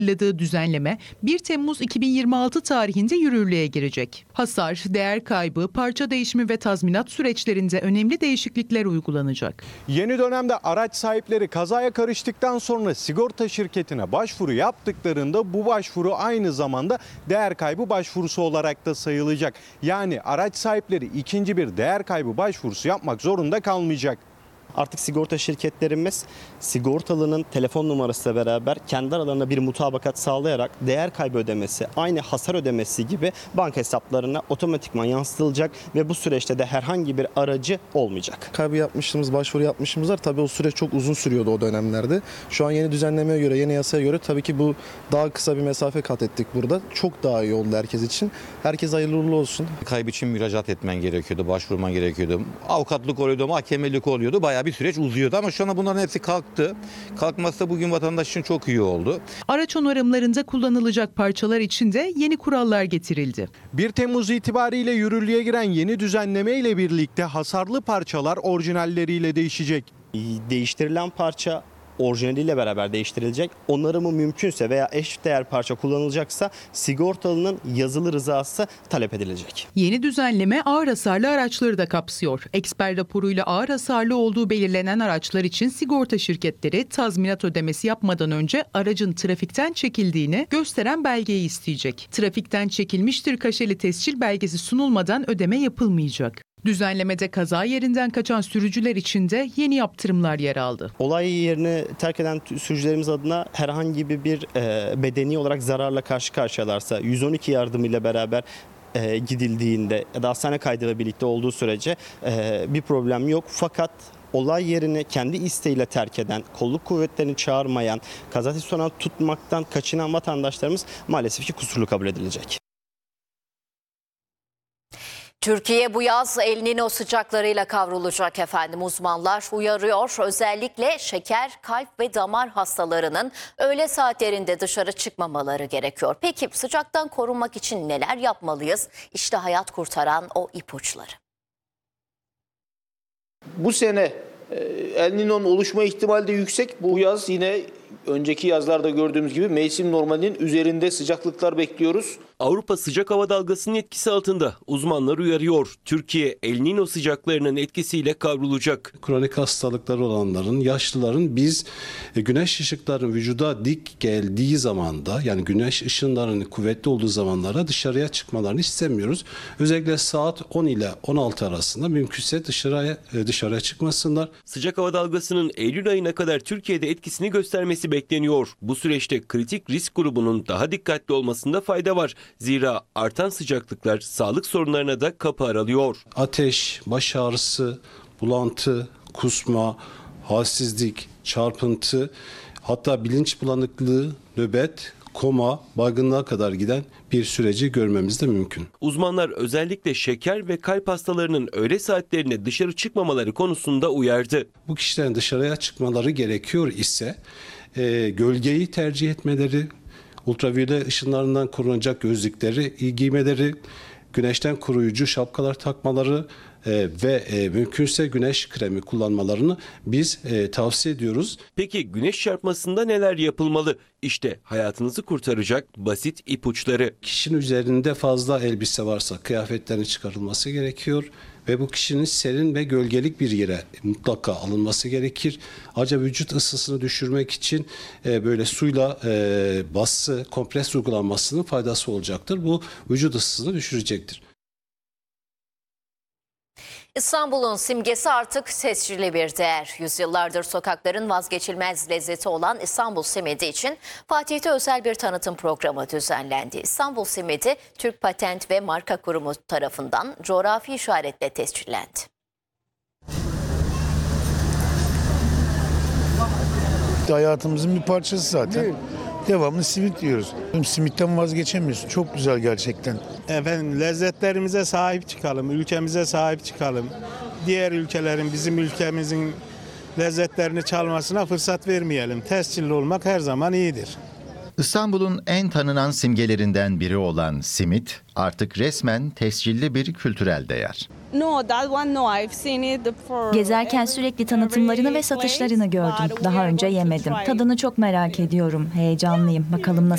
Düzenleme 1 Temmuz 2026 tarihinde yürürlüğe girecek. Hasar, değer kaybı, parça değişimi ve tazminat süreçlerinde önemli değişiklikler uygulanacak. Yeni dönemde araç sahipleri kazaya karıştıktan sonra sigorta şirketine başvuru yaptıklarında bu başvuru aynı zamanda değer kaybı başvurusu olarak da sayılacak. Yani araç sahipleri ikinci bir değer kaybı başvurusu yapmak zorunda kalmayacak. Artık sigorta şirketlerimiz sigortalının telefon numarasıyla beraber kendi aralarında bir mutabakat sağlayarak değer kaybı ödemesi, aynı hasar ödemesi gibi banka hesaplarına otomatikman yansıtılacak ve bu süreçte de herhangi bir aracı olmayacak. Kaybı yapmıştığımız, başvuru yapmışımız var. Tabii o süreç çok uzun sürüyordu o dönemlerde. Şu an yeni düzenlemeye göre, yeni yasaya göre tabii ki bu daha kısa bir mesafe kat ettik burada. Çok daha iyi oldu herkes için. Herkes hayırlı uğurlu olsun. Kaybı için müracaat etmen gerekiyordu, başvurman gerekiyordu. Avukatlık oluyordu, mahkemelik oluyordu. Bayağı bir süreç uzuyordu ama şu anda bunların hepsi kalktı. Kalkması da bugün vatandaş için çok iyi oldu. Araç onarımlarında kullanılacak parçalar için de yeni kurallar getirildi. 1 Temmuz itibariyle yürürlüğe giren yeni düzenleme ile birlikte hasarlı parçalar orijinalleriyle değişecek. Değiştirilen parça orijinaliyle beraber değiştirilecek. Onarımı mümkünse veya eşdeğer parça kullanılacaksa sigortalının yazılı rızası talep edilecek. Yeni düzenleme ağır hasarlı araçları da kapsıyor. Eksper raporuyla ağır hasarlı olduğu belirlenen araçlar için sigorta şirketleri tazminat ödemesi yapmadan önce aracın trafikten çekildiğini gösteren belgeyi isteyecek. Trafikten çekilmiştir kaşeli tescil belgesi sunulmadan ödeme yapılmayacak. Düzenlemede kaza yerinden kaçan sürücüler için de yeni yaptırımlar yer aldı. Olay yerini terk eden sürücülerimiz adına herhangi bir bedeni olarak zararla karşı karşıyalarsa 112 yardımıyla beraber gidildiğinde ya da hastane kaydıyla birlikte olduğu sürece bir problem yok. Fakat olay yerini kendi isteğiyle terk eden, kolluk kuvvetlerini çağırmayan, kaza tespit tutmaktan kaçınan vatandaşlarımız maalesef ki kusurlu kabul edilecek. Türkiye bu yaz El Niño sıcaklarıyla kavrulacak efendim. Uzmanlar uyarıyor. Özellikle şeker, kalp ve damar hastalarının öğle saatlerinde dışarı çıkmamaları gerekiyor. Peki sıcaktan korunmak için neler yapmalıyız? İşte hayat kurtaran o ipuçları. Bu sene El Niño'nun oluşma ihtimali de yüksek. Bu yaz yine önceki yazlarda gördüğümüz gibi mevsim normalinin üzerinde sıcaklıklar bekliyoruz. Avrupa sıcak hava dalgasının etkisi altında. Uzmanlar uyarıyor. Türkiye El Niño sıcaklarının etkisiyle kavrulacak. Kronik hastalıkları olanların, yaşlıların biz güneş ışıklarının vücuda dik geldiği zamanda, yani güneş ışınlarının kuvvetli olduğu zamanlara dışarıya çıkmalarını istemiyoruz. Özellikle saat 10 ile 16 arasında mümkünse dışarıya çıkmasınlar. Sıcak hava dalgasının Eylül ayına kadar Türkiye'de etkisini göstermesi bekleniyor. Bu süreçte kritik risk grubunun daha dikkatli olmasında fayda var. Zira artan sıcaklıklar sağlık sorunlarına da kapı aralıyor. Ateş, baş ağrısı, bulantı, kusma, halsizlik, çarpıntı, hatta bilinç bulanıklığı, nöbet, koma, baygınlığa kadar giden bir süreci görmemiz de mümkün. Uzmanlar özellikle şeker ve kalp hastalarının öğle saatlerinde dışarı çıkmamaları konusunda uyardı. Bu kişilerin dışarıya çıkmaları gerekiyor ise gölgeyi tercih etmeleri, ultraviyole ışınlarından korunacak gözlükleri giymeleri, güneşten koruyucu şapkalar takmaları ve mümkünse güneş kremi kullanmalarını biz tavsiye ediyoruz. Peki güneş çarpmasında neler yapılmalı? İşte hayatınızı kurtaracak basit ipuçları. Kişinin üzerinde fazla elbise varsa kıyafetlerin çıkarılması gerekiyor ve bu kişinin serin ve gölgelik bir yere mutlaka alınması gerekir. Ayrıca vücut ısısını düşürmek için böyle suyla bası, kompres uygulanmasının faydası olacaktır. Bu vücut ısısını düşürecektir. İstanbul'un simgesi artık tescilli bir değer. Yüzyıllardır sokakların vazgeçilmez lezzeti olan İstanbul simidi için Fatih'te özel bir tanıtım programı düzenlendi. İstanbul simidi Türk Patent ve Marka Kurumu tarafından coğrafi işaretle tescillendi. Hayatımızın bir parçası zaten. Devamlı simit yiyoruz. Simitten vazgeçemiyorsun. Çok güzel gerçekten. Efendim lezzetlerimize sahip çıkalım, ülkemize sahip çıkalım. Diğer ülkelerin bizim ülkemizin lezzetlerini çalmasına fırsat vermeyelim. Tescilli olmak her zaman iyidir. İstanbul'un en tanınan simgelerinden biri olan simit artık resmen tescilli bir kültürel değer. Gezerken sürekli tanıtımlarını ve satışlarını gördüm. Daha önce yemedim. Tadını çok merak ediyorum. Heyecanlıyım. Bakalım nasıl